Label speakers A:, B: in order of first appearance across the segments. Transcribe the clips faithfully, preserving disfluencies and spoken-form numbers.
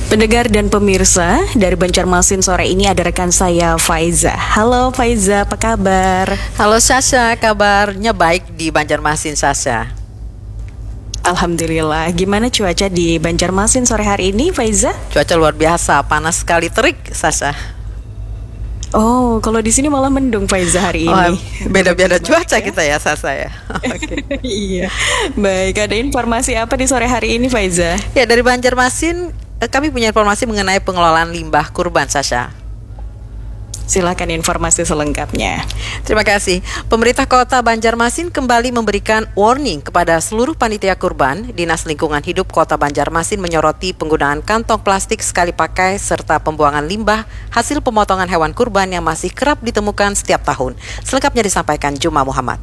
A: Pendengar dan pemirsa, dari Banjarmasin sore ini ada rekan saya Faiza. Halo Faiza, apa kabar?
B: Halo Sasha, kabarnya baik di Banjarmasin, Sasha.
A: Alhamdulillah. Gimana cuaca di Banjarmasin sore hari ini, Faiza?
B: Cuaca luar biasa, panas sekali, terik, Sasha.
A: Oh, kalau di sini malah mendung, Faiza, hari ini.
B: Oh, beda-beda cuaca ya? Kita ya, Sasha ya.
A: Okay. Iya. Baik, ada informasi apa di sore hari ini, Faiza?
B: Ya, dari Banjarmasin kami punya informasi mengenai pengelolaan limbah kurban, Sasha.
A: Silakan informasi selengkapnya.
B: Terima kasih. Pemerintah Kota Banjarmasin kembali memberikan warning kepada seluruh panitia kurban. Dinas Lingkungan Hidup Kota Banjarmasin menyoroti penggunaan kantong plastik sekali pakai serta pembuangan limbah hasil pemotongan hewan kurban yang masih kerap ditemukan setiap tahun. Selengkapnya disampaikan Juma Muhammad.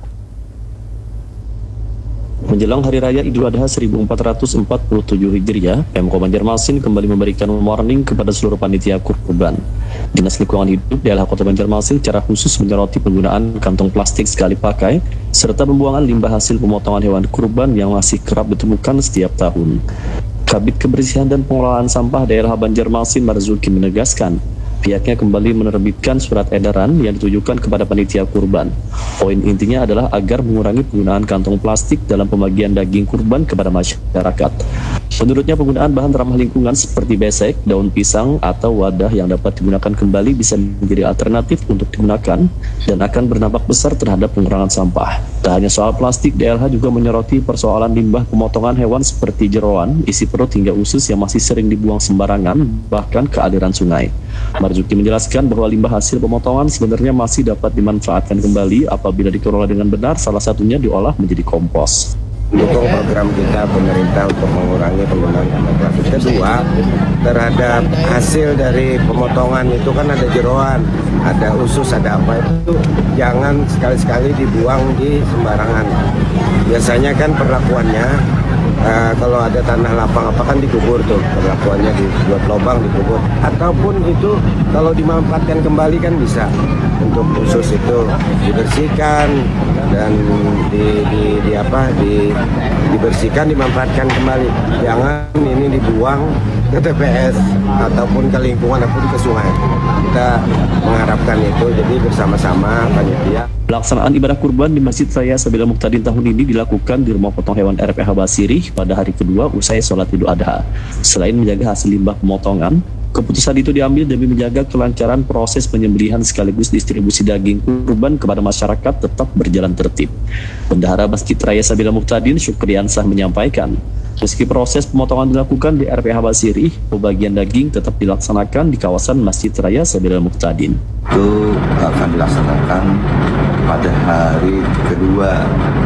C: Menjelang Hari Raya Idul Adha seribu empat ratus empat puluh tujuh Hijriah, Pemko Banjarmasin kembali memberikan warning kepada seluruh panitia kurban. Dinas Lingkungan Hidup D L H Kota Banjarmasin secara khusus menyoroti penggunaan kantong plastik sekali pakai serta pembuangan limbah hasil pemotongan hewan kurban yang masih kerap ditemukan setiap tahun. Kabid Kebersihan dan Pengelolaan Sampah D L H Banjarmasin Marzuki menegaskan, pihaknya kembali menerbitkan surat edaran yang ditujukan kepada panitia kurban. Poin intinya adalah agar mengurangi penggunaan kantong plastik dalam pembagian daging kurban kepada masyarakat. Menurutnya penggunaan bahan ramah lingkungan seperti besek, daun pisang, atau wadah yang dapat digunakan kembali bisa menjadi alternatif untuk digunakan dan akan berdampak besar terhadap pengurangan sampah. Tak hanya soal plastik, D L H juga menyoroti persoalan limbah pemotongan hewan seperti jeroan, isi perut hingga usus yang masih sering dibuang sembarangan, bahkan ke aliran sungai. Marzuki menjelaskan bahwa limbah hasil pemotongan sebenarnya masih dapat dimanfaatkan kembali apabila dikelola dengan benar, salah satunya diolah menjadi kompos.
D: Dukung program kita pemerintah untuk mengurangi penggunaan kantong plastik. Kedua, terhadap hasil dari pemotongan itu kan ada jeroan, ada usus, ada apa, itu jangan sekali-sekali dibuang di sembarangan. Biasanya kan perlakuannya uh, kalau ada tanah lapang apa kan dikubur tuh, perlakuannya dibuat lubang dikubur. Ataupun itu kalau dimanfaatkan kembali kan bisa. Untuk usus itu dibersihkan dan di, di, di apa di, dibersihkan dimanfaatkan kembali. Jangan ini dibuang ke T P S ataupun ke lingkungan ataupun ke sungai. Kita mengharapkan itu, jadi bersama-sama panitia.
C: Pelaksanaan ibadah kurban di Masjid Raya Sabila Muktadin tahun ini dilakukan di Rumah Potong Hewan R P H Basirih pada hari kedua usai sholat Idul Adha. Selain menjaga hasil limbah pemotongan, keputusan itu diambil demi menjaga kelancaran proses penyembelihan sekaligus distribusi daging kurban kepada masyarakat tetap berjalan tertib. Bendahara Masjid Raya Sabila Muktadin Syukriansah menyampaikan, meski proses pemotongan dilakukan di R P H Basirih, pembagian daging tetap dilaksanakan di kawasan Masjid Raya Sabila Muktadin.
E: Itu akan dilaksanakan pada hari kedua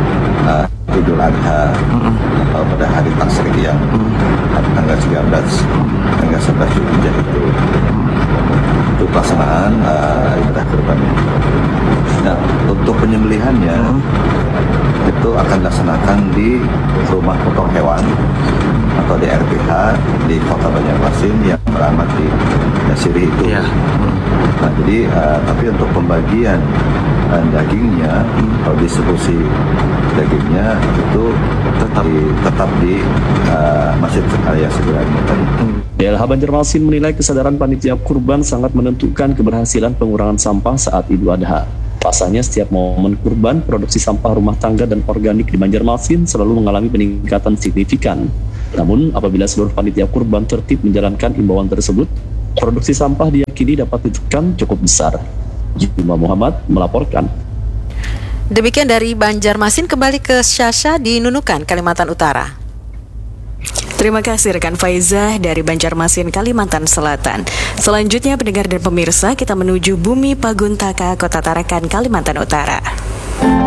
E: uh, Idul Adha, mm-hmm. atau pada hari Tasyrik yang mm-hmm. tanggal tiga belas, tanggal sebelas Zulhijjah itu. Itu pelaksanaan uh, ibadah kurban. Nah, untuk penyembelihannya mm-hmm. itu akan dilaksanakan di Rumah Potong Hewan atau di R P H di Kota Banjarmasin yang beramat di Basirih itu. Yeah. Nah, jadi uh, tapi untuk pembagian uh, dagingnya atau distribusi dagingnya itu tetap di, tetap di uh, Masjid Raya Sabila Muktadin.
C: D L H Banjarmasin menilai kesadaran panitia kurban sangat menentukan keberhasilan pengurangan sampah saat Idul Adha. Pasalnya setiap momen kurban, produksi sampah rumah tangga dan organik di Banjarmasin selalu mengalami peningkatan signifikan. Namun, apabila seluruh panitia kurban tertib menjalankan imbauan tersebut, produksi sampah diyakini dapat ditekan cukup besar. Juma Muhammad melaporkan.
B: Demikian dari Banjarmasin, kembali ke Sasha di Nunukan, Kalimantan Utara.
A: Terima kasih rekan Faiza dari Banjarmasin, Kalimantan Selatan. Selanjutnya pendengar dan pemirsa, kita menuju Bumi Paguntaka, Kota Tarakan, Kalimantan Utara.